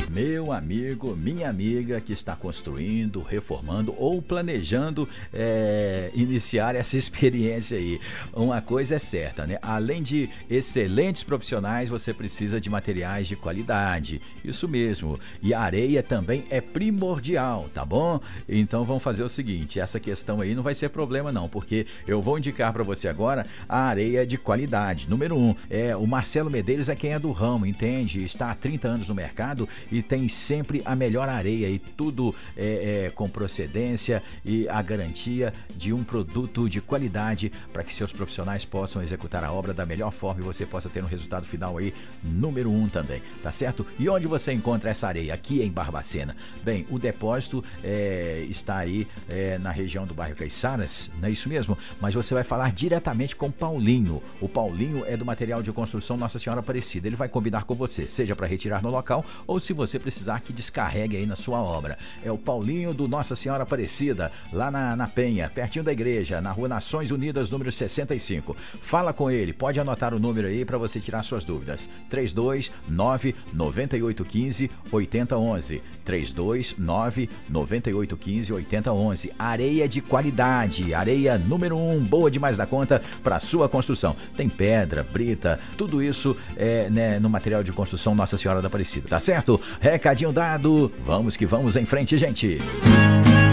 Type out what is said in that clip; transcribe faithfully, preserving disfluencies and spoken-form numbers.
Meu amigo, minha amiga que está construindo, reformando ou planejando é, iniciar essa experiência aí. Uma coisa é certa, né? Além de excelentes profissionais, você precisa de materiais de qualidade. Isso mesmo. E a areia também é primordial, tá bom? Então vamos fazer o seguinte, essa questão aí não vai ser problema não, porque eu vou indicar para você agora a areia de qualidade. Número um, é, o Marcelo Medeiros é quem é do ramo, entende? Está há trinta anos no mercado e tem sempre a melhor areia e tudo é, é, com procedência e a garantia de um produto de qualidade para que seus profissionais possam executar a obra da melhor forma e você possa ter um resultado final aí número um também, tá certo? E onde você encontra essa areia? Aqui em Barbacena. Bem, o depósito é, está aí é, na região do bairro Caiçaras, não é isso mesmo? Mas você vai falar diretamente com o Paulinho. O Paulinho é do material de construção Nossa Senhora Aparecida. Ele vai combinar com você, seja para retirar no local ou se você precisar que descarregue aí na sua obra. É o Paulinho do Nossa Senhora Aparecida, lá na, na Penha, pertinho da igreja, na rua Nações Unidas, número sessenta e cinco. Fala com ele, pode anotar o número aí para você tirar suas dúvidas. três dois nove, nove oito um cinco, oito zero um um. três dois nove, nove oito um cinco, oito zero um um. Areia de qualidade, areia número um, boa demais da conta para sua construção. Tem pedra, brita, tudo isso é, né, no material de construção Nossa Senhora da Aparecida, tá certo? Recadinho dado, vamos que vamos em frente, gente.